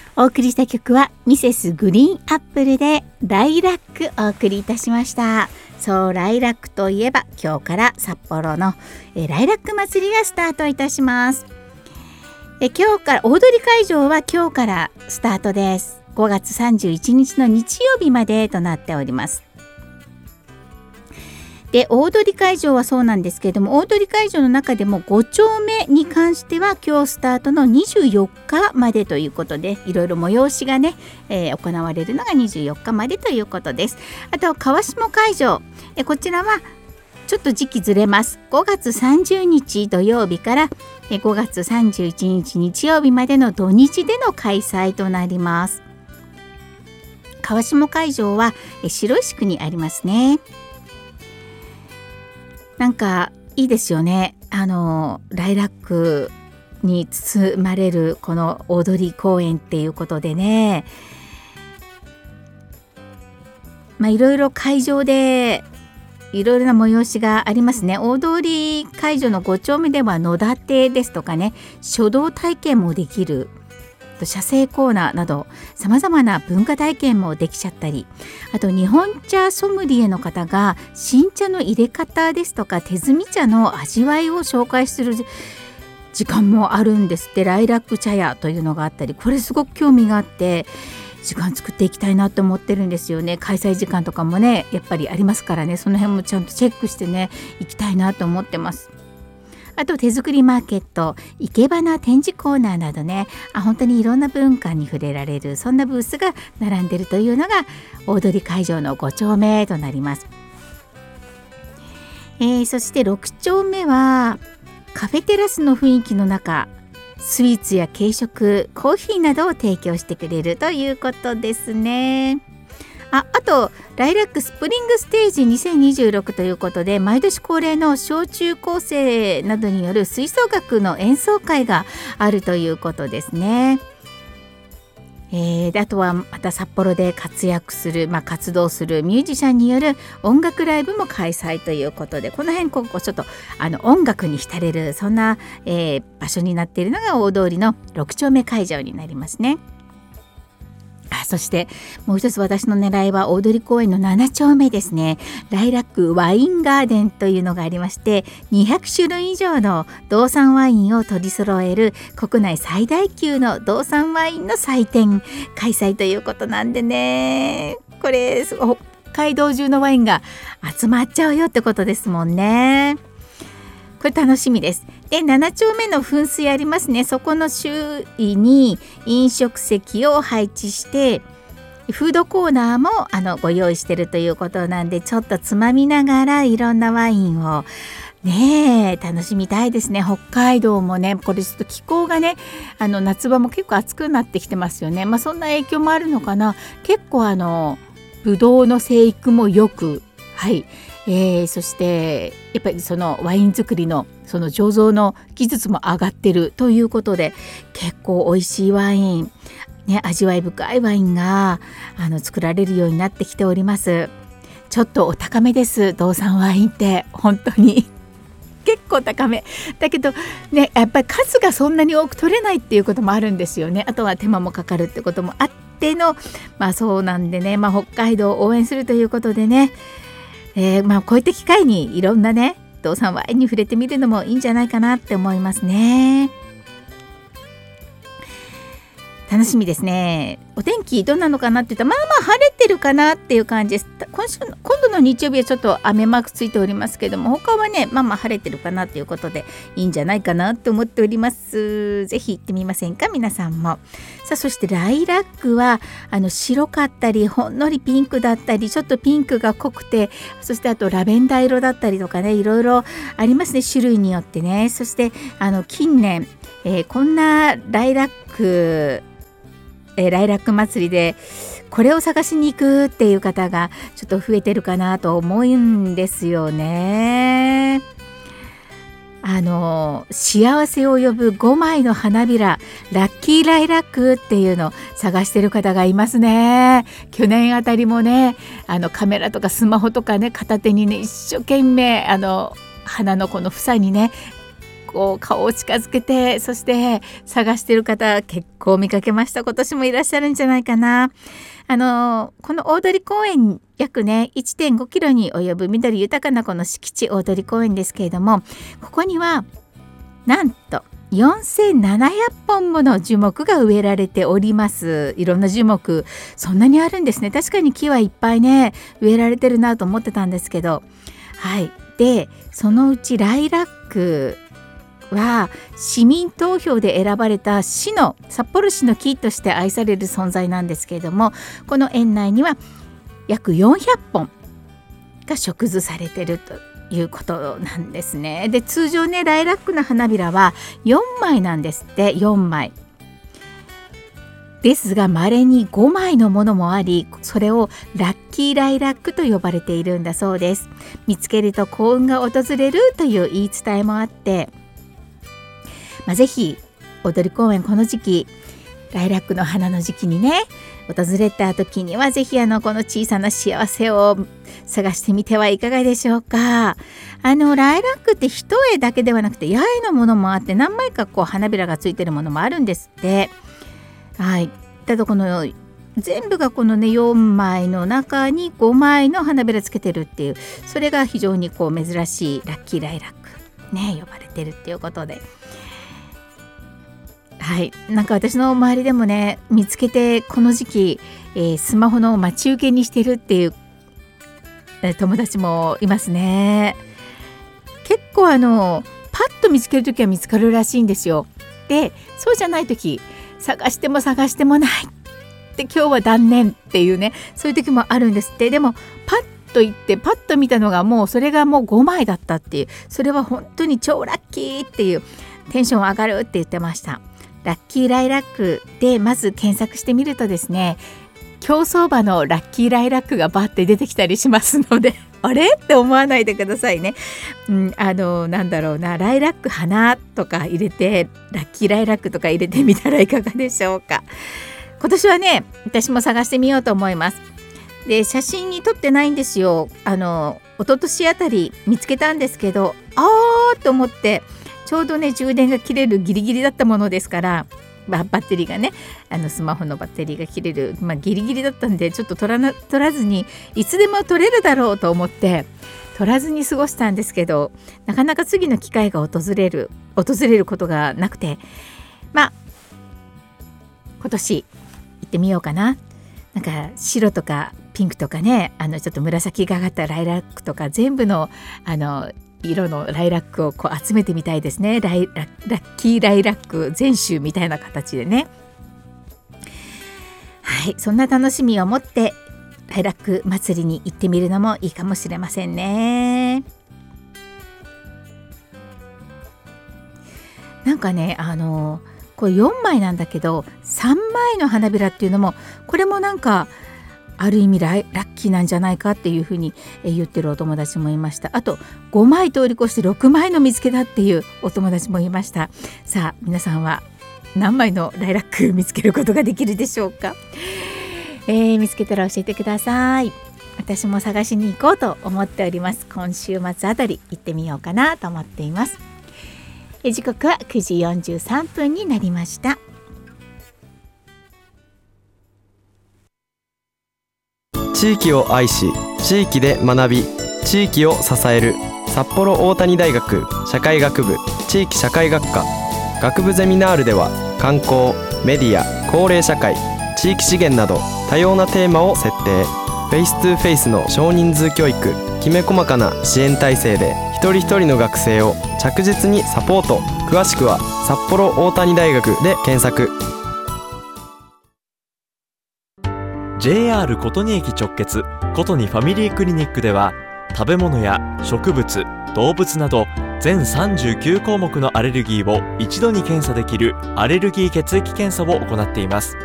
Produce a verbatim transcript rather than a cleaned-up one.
お送りした曲はミセスグリーンアップルでライラックお送りいたしました。そう、ライラックといえば今日から札幌のえライラック祭りがスタートいたします。え今日から大通り会場は今日からスタートです。ごがつさんじゅういちにちの日曜日までとなっております。で、大通会場はそうなんですけれども、大通会場の中でもご丁目に関しては今日スタートのにじゅうよっかまでということで、いろいろ催しがね、えー、行われるのがにじゅうよっかまでということです。あと川下会場、えこちらはちょっと時期ずれます。ごがつさんじゅうにち土曜日からえごがつさんじゅういちにち日曜日までの土日での開催となります。川下会場はえ白石区にありますね。なんかいいですよね。あのライラックに包まれるこの大通公園っていうことでね、まあいろいろ会場でいろいろな催しがありますね。大通会場のご丁目では野立てですとかね、書道体験もできる、写生コーナーなどさまざまな文化体験もできちゃったり、あと日本茶ソムリエの方が新茶の入れ方ですとか手摘み茶の味わいを紹介する時間もあるんですって。ライラック茶屋というのがあったり、これすごく興味があって時間作っていきたいなと思ってるんですよね。開催時間とかもねやっぱりありますからね、その辺もちゃんとチェックしてね行きたいなと思ってます。あと手作りマーケット、生け花展示コーナーなどね、あ本当にいろんな文化に触れられる、そんなブースが並んでいるというのが大通会場のご丁目となります。えー、そしてろく丁目はカフェテラスの雰囲気の中、スイーツや軽食、コーヒーなどを提供してくれるということですね。あ, あとライラックスプリングステージにせんにじゅうろくということで、毎年恒例の小中高生などによる吹奏楽の演奏会があるということですね。えー、であとはまた札幌で活躍する、まあ、活動するミュージシャンによる音楽ライブも開催ということで、この辺ここちょっとあの音楽に浸れる、そんな、えー、場所になっているのが大通りのろく丁目会場になりますね。あそしてもう一つ私の狙いは大通公園のなな丁目ですね。ライラックワインガーデンというのがありまして、にひゃくしゅるい以上の道産ワインを取り揃える国内最大級の道産ワインの祭典開催ということなんでね、これ北海道中のワインが集まっちゃうよってことですもんね。これ楽しみです。でなな丁目の噴水ありますね。そこの周囲に飲食席を配置してフードコーナーもあのご用意しているということなんで、ちょっとつまみながらいろんなワインをねえ楽しみたいですね。北海道もねこれちょっと気候がねあの夏場も結構暑くなってきてますよね。まあそんな影響もあるのかな。結構あのブドウの生育もよく、はいえー、そしてやっぱりそのワイン作りのその醸造の技術も上がってるということで、結構美味しいワイン、ね、味わい深いワインがあの作られるようになってきております。ちょっとお高めです。道産ワインって本当に結構高めだけどね、やっぱり数がそんなに多く取れないっていうこともあるんですよね。あとは手間もかかるってこともあっての、まあそうなんでね、まあ、北海道を応援するということでね、えー、まあこういった機会にいろんなね道産ワインに触れてみるのもいいんじゃないかなって思いますね。楽しみですね。お天気どんなのかなって言ったらまあまあ晴れてるかなっていう感じです。今週今度の日曜日はちょっと雨マークついておりますけども、他はねまあまあ晴れてるかなということでいいんじゃないかなと思っております。ぜひ行ってみませんか皆さんも。さあそしてライラックはあの白かったりほんのりピンクだったりちょっとピンクが濃くて、そしてあとラベンダー色だったりとかね、いろいろありますね種類によってね。そしてあの近年、えー、こんなライラックえー、ライラック祭りでこれを探しに行くっていう方がちょっと増えてるかなと思うんですよね。あの幸せを呼ぶごまいの花びらラッキーライラックっていうのを探してる方がいますね。去年あたりもねあのカメラとかスマホとかね片手にね一生懸命あの花のこの房にねこう顔を近づけて、そして探してる方結構見かけました。今年もいらっしゃるんじゃないかな。あのこの大通公園、約ね いってんごキロに及ぶ緑豊かなこの敷地大通公園ですけれども、ここにはなんとよんせんななひゃっぽんもの樹木が植えられております。いろんな樹木そんなにあるんですね。確かに木はいっぱいね植えられてるなと思ってたんですけど、はい。でそのうちライラックは市民投票で選ばれた市の札幌市の木として愛される存在なんですけれども、この園内には約よんひゃっぽんが植樹されているということなんですね。で通常ねライラックの花びらはよんまいなんですって。よんまいですが稀にごまいのものもあり、それをラッキーライラックと呼ばれているんだそうです。見つけると幸運が訪れるという言い伝えもあって、まあ、ぜひ大通公園この時期ライラックの花の時期にね訪れた時にはぜひあのこの小さな幸せを探してみてはいかがでしょうか。あのライラックって一重だけではなくて八重のものもあって、何枚かこう花びらがついてるものもあるんですって。はい。ただこの全部がこのねよんまいの中にごまいの花びらつけてるっていう、それが非常にこう珍しいラッキーライラックね呼ばれてるっていうことで、はい、なんか私の周りでもね見つけてこの時期、えー、スマホの待ち受けにしてるっていう、えー、友達もいますね。結構あのパッと見つけるときは見つかるらしいんですよ。でそうじゃないとき探しても探してもないって今日は断念っていうね、そういう時もあるんですって。でもパッと言ってパッと見たのがもうそれがもうごまいだったっていう、それは本当に超ラッキーっていうテンション上がるって言ってました。ラッキーライラックでまず検索してみるとですね、競走馬のラッキーライラックがバーって出てきたりしますのであれって思わないでくださいね。うん、あのなんだろうな、ライラック花とか入れてラッキーライラックとか入れてみたらいかがでしょうか。今年はね私も探してみようと思います。で写真に撮ってないんですよ。あの一昨年あたり見つけたんですけど、あーと思ってちょうどね充電が切れるギリギリだったものですから、バッテリーがねあのスマホのバッテリーが切れる、まあ、ギリギリだったんでちょっと撮らな撮らずにいつでも撮れるだろうと思って撮らずに過ごしたんですけど、なかなか次の機会が訪れる訪れることがなくて、まあ今年行ってみようかな。なんか白とかピンクとかね、あのちょっと紫がかったライラックとか全部のあの色のライラックをこう集めてみたいですね。ライララッキーライラック全集みたいな形でね。はい、そんな楽しみを持ってライラック祭りに行ってみるのもいいかもしれませんね。なんかねあのこれよんまいなんだけどさんまいの花びらっていうのも、これもなんかある意味ライラッキーなんじゃないかっていうふうに言ってるお友達もいました。あとごまい通り越してろくまいの見つけたっていうお友達もいました。さあ皆さんは何枚のライラック見つけることができるでしょうか。えー、見つけたら教えてください。私も探しに行こうと思っております。今週末あたり行ってみようかなと思っています。え時刻はくじよんじゅうさんぷんになりました。 地域を愛し地域で学び地域を支える札幌大谷大学社会学部地域社会学科学部ゼミナールでは、観光、メディア、高齢社会、地域資源など多様なテーマを設定。フェイストゥフェイスの少人数教育、きめ細かな支援体制で一人一人の学生を着実にサポート。詳しくは札幌大谷大学で検索。 ジェイアール 琴仁駅直結琴仁ファミリークリニックでは、食べ物や植物、動物など全さんじゅうきゅうこうもくのアレルギーを一度に検査できるアレルギー血液検査を行っています。